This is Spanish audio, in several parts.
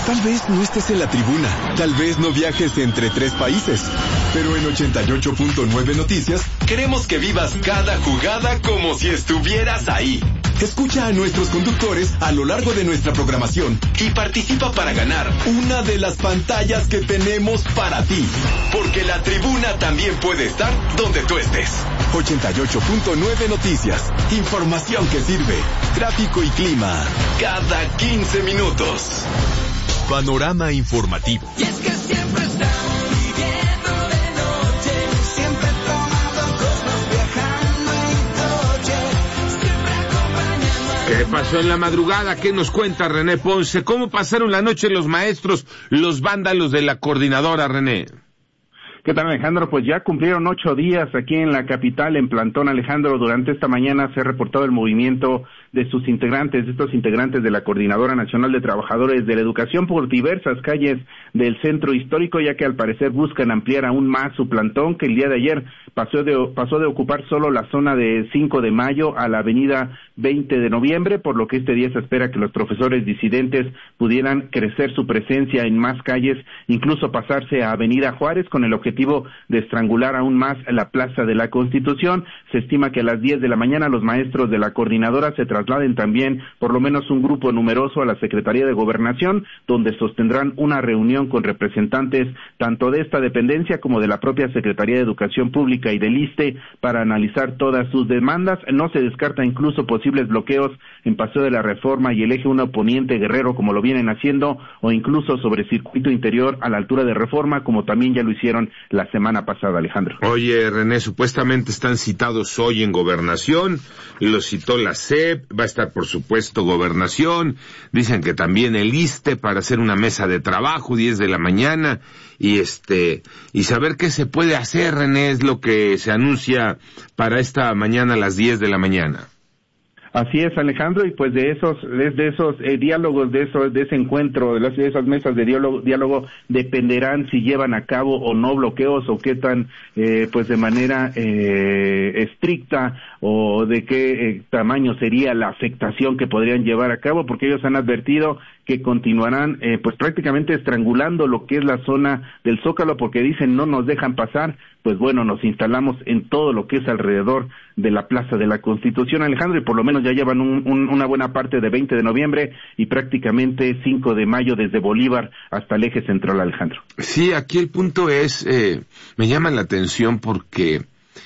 Tal vez no estés en la tribuna, tal vez no viajes entre 3 países, pero en 88.9 Noticias queremos que vivas cada jugada como si estuvieras ahí. Escucha a nuestros conductores a lo largo de nuestra programación y participa para ganar una de las pantallas que tenemos para ti. Porque la tribuna también puede estar donde tú estés. 88.9 Noticias. Información que sirve. Tráfico y clima. Cada 15 minutos. Panorama informativo. Y es que siempre estamos viviendo de noche, siempre tomando cosas, viajando en coche, siempre acompañando. ¿Qué pasó en la madrugada? ¿Qué nos cuenta René Ponce? ¿Cómo pasaron la noche los maestros, los vándalos de la coordinadora, René? ¿Qué tal, Alejandro? Pues ya cumplieron 8 días aquí en la capital, en plantón, Alejandro. Durante esta mañana se ha reportado el movimiento de estos integrantes de la Coordinadora Nacional de Trabajadores de la Educación por diversas calles del centro histórico, ya que al parecer buscan ampliar aún más su plantón, que el día de ayer pasó de ocupar solo la zona de 5 de mayo a la avenida 20 de noviembre, por lo que este día se espera que los profesores disidentes pudieran crecer su presencia en más calles, incluso pasarse a Avenida Juárez con el objetivo de estrangular aún más la Plaza de la Constitución. Se estima que a las 10 de la mañana los maestros de la coordinadora se trasladen también por lo menos un grupo numeroso a la Secretaría de Gobernación, donde sostendrán una reunión con representantes tanto de esta dependencia como de la propia Secretaría de Educación Pública y del ISSSTE para analizar todas sus demandas. No se descarta incluso posibles bloqueos en Paseo de la Reforma y el Eje 1 Poniente Guerrero, como lo vienen haciendo, o incluso sobre Circuito Interior a la altura de Reforma, como también ya lo hicieron la semana pasada, Alejandro. Oye, René, supuestamente están citados hoy en Gobernación, lo citó la SEP, va a estar por supuesto Gobernación, dicen que también el ISSSTE para hacer una mesa de trabajo, 10 de la mañana, y saber qué se puede hacer, René, es lo que se anuncia para esta mañana a las 10 de la mañana. Así es, Alejandro, y pues de esos diálogos, de ese encuentro, de esas mesas de diálogo dependerán si llevan a cabo o no bloqueos o qué tan, pues de manera estricta o de qué tamaño sería la afectación que podrían llevar a cabo, porque ellos han advertido que continuarán pues prácticamente estrangulando lo que es la zona del Zócalo, porque dicen no nos dejan pasar. Pues bueno, nos instalamos en todo lo que es alrededor de la Plaza de la Constitución, Alejandro, y por lo menos ya llevan una buena parte de 20 de noviembre y prácticamente 5 de mayo desde Bolívar hasta el eje central, Alejandro. Sí, aquí el punto es, me llama la atención porque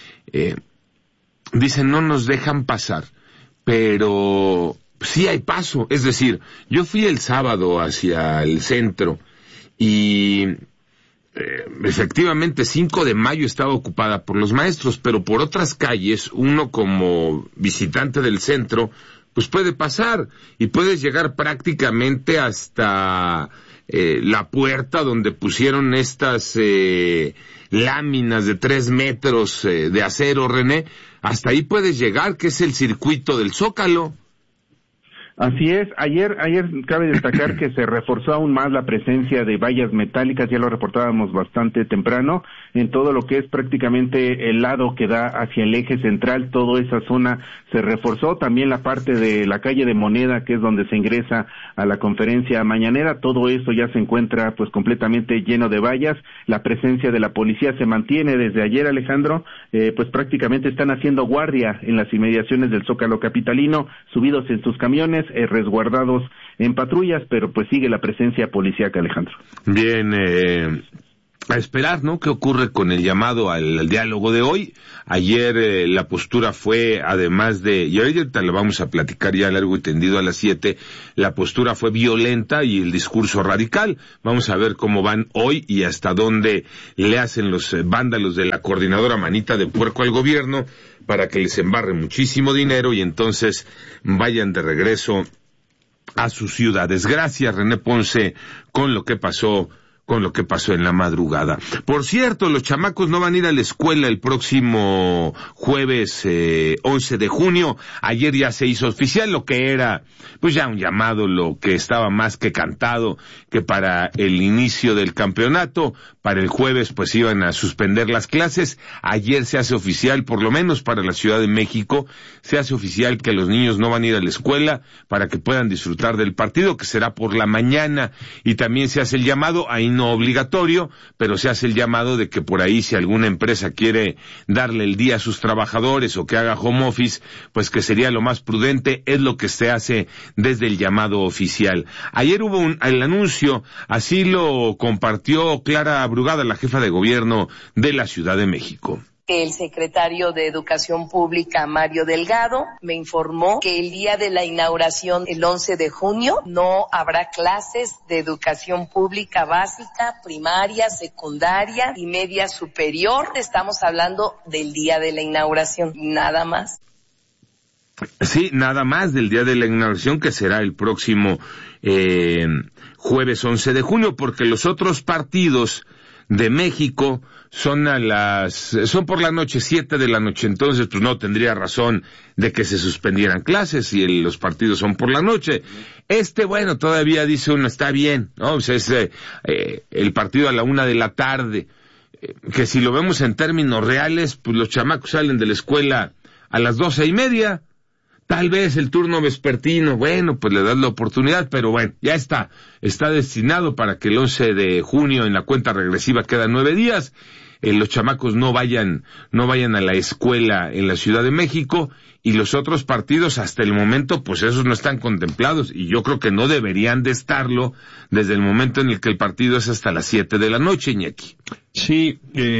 dicen no nos dejan pasar, pero sí hay paso. Es decir, yo fui el sábado hacia el centro y efectivamente 5 de mayo estaba ocupada por los maestros, pero por otras calles uno como visitante del centro pues puede pasar y puedes llegar prácticamente hasta la puerta donde pusieron estas láminas de 3 metros de acero, René. Hasta ahí puedes llegar, que es el circuito del Zócalo. Así es, ayer cabe destacar que se reforzó aún más la presencia de vallas metálicas, ya lo reportábamos bastante temprano, en todo lo que es prácticamente el lado que da hacia el eje central, toda esa zona se reforzó, también la parte de la calle de Moneda, que es donde se ingresa a la conferencia mañanera, todo eso ya se encuentra pues completamente lleno de vallas, la presencia de la policía se mantiene desde ayer, Alejandro, pues prácticamente están haciendo guardia en las inmediaciones del Zócalo capitalino, subidos en sus camiones, resguardados en patrullas, pero pues sigue la presencia policíaca, Alejandro. Bien, a esperar, ¿no? ¿Qué ocurre con el llamado al diálogo de hoy? Ayer la postura fue, además de, y ahorita lo vamos a platicar ya largo y tendido a las 7, la postura fue violenta y el discurso radical. Vamos a ver cómo van hoy y hasta dónde le hacen los vándalos de la coordinadora manita de puerco al gobierno para que les embarre muchísimo dinero y entonces vayan de regreso a sus ciudades. Gracias, René Ponce, con lo que pasó con lo que pasó en la madrugada. Por cierto, los chamacos no van a ir a la escuela el próximo jueves 11 de junio. Ayer ya se hizo oficial lo que era, pues ya un llamado, lo que estaba más que cantado, que para el inicio del campeonato, para el jueves pues iban a suspender las clases. Ayer se hace oficial, por lo menos para la Ciudad de México, se hace oficial que los niños no van a ir a la escuela para que puedan disfrutar del partido, que será por la mañana, y también se hace el llamado, ahí no obligatorio, pero se hace el llamado de que por ahí si alguna empresa quiere darle el día a sus trabajadores o que haga home office, pues que sería lo más prudente, es lo que se hace desde el llamado oficial. Ayer hubo el anuncio, así lo compartió Clara Brugada, la jefa de gobierno de la Ciudad de México. El secretario de Educación Pública, Mario Delgado, me informó que el día de la inauguración, el 11 de junio, no habrá clases de educación pública básica, primaria, secundaria y media superior. Estamos hablando del día de la inauguración, nada más. Sí, nada más del día de la inauguración, que será el próximo jueves 11 de junio, porque los otros partidos de México son por la noche, 7 de la noche, entonces pues no tendría razón de que se suspendieran clases si los partidos son por la noche. Bueno, todavía dice uno, está bien, ¿no? O sea, es el partido a la 1 de la tarde, que si lo vemos en términos reales, pues los chamacos salen de la escuela a las 12:30, tal vez el turno vespertino, bueno, pues le das la oportunidad, pero bueno, ya está destinado para que el 11 de junio en la cuenta regresiva quedan 9 días, los chamacos no vayan a la escuela en la Ciudad de México, y los otros partidos hasta el momento, pues esos no están contemplados, y yo creo que no deberían de estarlo desde el momento en el que el partido es hasta las 7 de la noche, Iñaki. Sí,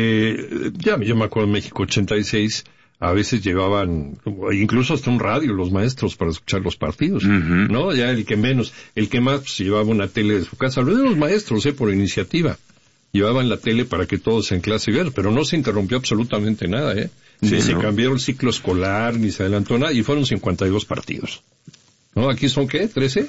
yo me acuerdo en México 86, a veces llevaban incluso hasta un radio los maestros para escuchar los partidos, ¿no? Ya el que más pues, llevaba una tele de su casa, los maestros, por iniciativa, llevaban la tele para que todos en clase vieran, pero no se interrumpió absolutamente nada, ni se cambió el ciclo escolar, ni se adelantó nada, y fueron 52 partidos. ¿No? Aquí son, ¿qué?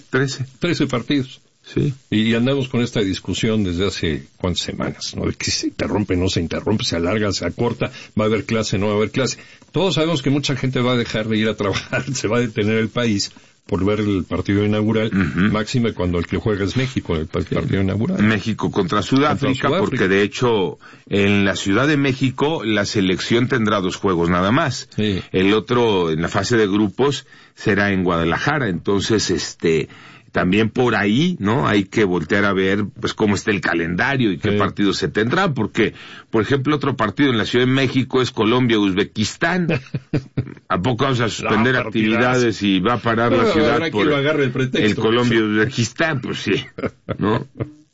¿13 partidos. Sí. Y andamos con esta discusión desde hace cuántas semanas, ¿no? De que se interrumpe, no se interrumpe, se alarga, se acorta, va a haber clase, no va a haber clase. Todos sabemos que mucha gente va a dejar de ir a trabajar, se va a detener el país por ver el partido inaugural, máxime cuando el que juega es México, el partido inaugural. México contra Sudáfrica, porque de hecho en la Ciudad de México la selección tendrá 2 juegos nada más. Sí. El otro en la fase de grupos será en Guadalajara, entonces también por ahí, ¿no? Hay que voltear a ver, pues, cómo está el calendario y qué partidos se tendrán, porque, por ejemplo, otro partido en la Ciudad de México es Colombia-Uzbekistán. ¿A poco vamos a suspender actividades y va a parar la ciudad por el Colombia-Uzbekistán? Pues sí, ¿no?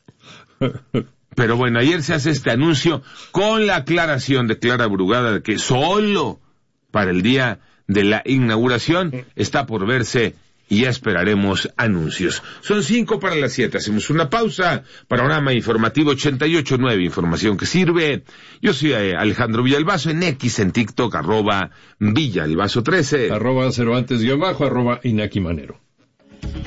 Pero bueno, ayer se hace este anuncio con la aclaración de Clara Brugada de que solo para el día de la inauguración está por verse, y ya esperaremos anuncios. Son 5 para las 7, hacemos una pausa. Panorama informativo 88.9, información que sirve. Yo soy Alejandro Villalbazo, en X, en TikTok, @Villalbazo13. @Cervantes_, @Inaki Manero.